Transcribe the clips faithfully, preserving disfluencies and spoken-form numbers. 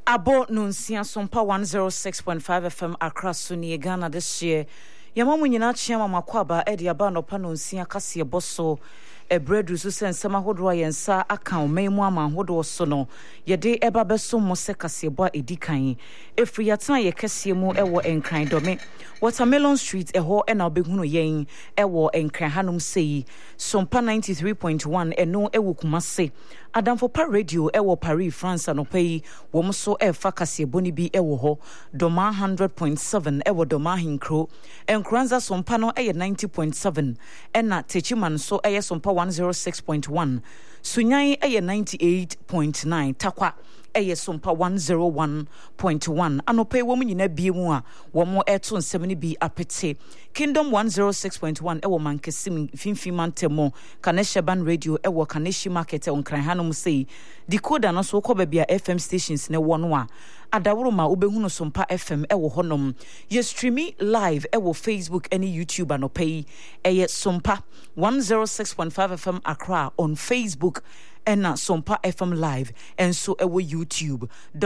Abo Nunsia Sompa one oh six point five F M Accra Suni Ghana this year. Yamamu nyina chiama makwaba edi abano pa nunsia kase boso ebredu so sen sama hodro yensa aka omemu ama hodo so no yede eba beso mo se kase bo edikan efri yatan ye kase mu ewo enkran dome Watermelon Street eho ena obehunu yen ewo enkran hanum sei Sompa ninety-three point one eno ewo kumase Adamfo pa radio ewo Paris France anopai wo so efa kase boni bi ewo ho Doma one hundred point seven ewo Doma hinkro enkranza Sompa no eye ninety point seven ena Techiman so eye Sompa one oh six point one Sunyai eye ninety-eight point nine Takwa eye Sompa one oh one point one anopai wo nyina bi mu a wo mo eto nsem bi apete Kingdom one oh six point one ewo mankesim finfi mantemo Kaneshaban radio ewo Kaneshi market onkran hanom sei decoder no so ko bia F M stations ne wono a adaworo ma obehunu Sompa F M ewo honom ye streami live ewo Facebook any YouTube anopai eye Sompa one oh six point five F M Accra on Facebook and Sompa F M live and so ewo YouTube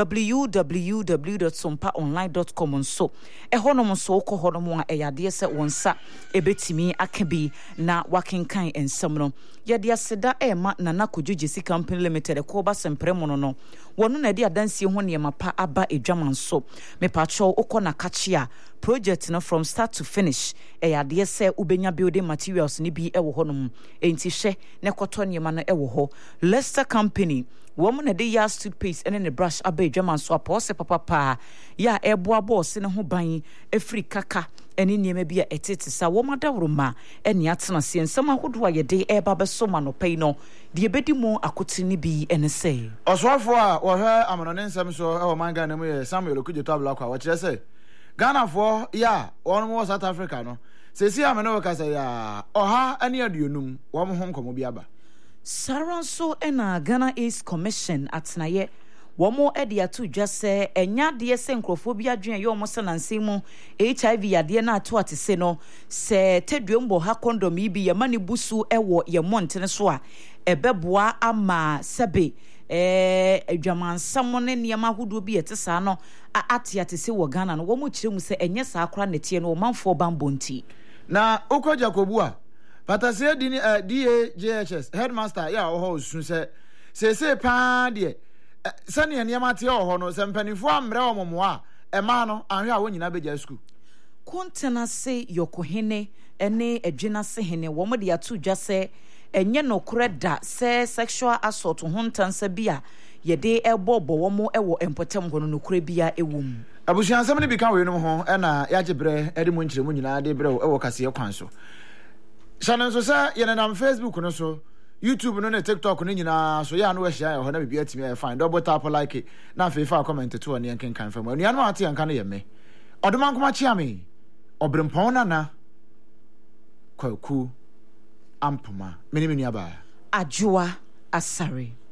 w w w dot sompa online dot com and so e honom so ko honom a eyade se wonsa ebetimi akabi na wakenkan ensem no yade aseda e ma Nana Kojo Jesi Company Limited ko ba sempremo no no wono na de adansie ho ne mapa aba edwaman so me pacho okona kachia project no from start to finish eyade se ubenya building materials ni bi ewo honom enti hwe ne koto ne ma no ewo ho Leicester Company woman na de ya toothpaste ene ne brush aba edwaman so apose papa pa ya ebo abose ne ho ban afri kaka ene niema bia etete sa wo madawroma ene atena se ensem ahodo a yede eba beso ma no pay no de ebedi mu akoti ni bi ene se oswafo a wo hwe amanone nsem so e wo manga na mu ye Samuel Okudjeto Ablakwa wo kire se Ghana for ya won mo South Africa no se si amene wo ka se ya oha ane aduonum wo mo hom komo bi aba Saranso ena Ghana East Commission atnaye womo ede atu dwase enya de se nkrofobia adwen ye omo sananse mu H I V yade na ato atese no se tedwembo ha condom ibi ye mane busu ewo ye montene so a ebeboa ama sebe eh adwamansam ne niam ahodo bi etesa no ate atese wo Ghana no womo kiremu se enye sa akra netie no manfo bambonti na okọ Jacobu a Patase D A J H S headmaster ya oho sun se se se pa de sane ene amate oho no se mpanifo amre omomo a ema no anhwe a wonyina beja school kontena se yokohene ene adwena se hene wo mo de atu dwase enye no koreda se sexual assault hontansa bia yede ebobo wo mo ewo empotem hono no kore bia ewum abusuansam ne bi kan we no ho ena yagebre ede mo nkire mo nyina de bre ewo kase kwan so Shannon so say yena na Facebook no so YouTube no na TikTok no nyina so ya no we share ho na bibia timi e fine double tap like it na fe fa comment to ne ken kan fam anu anu ate anka na ye me odoman kuma chia me obrempon na na kwaku ampoma meni meni aba Ajua Asare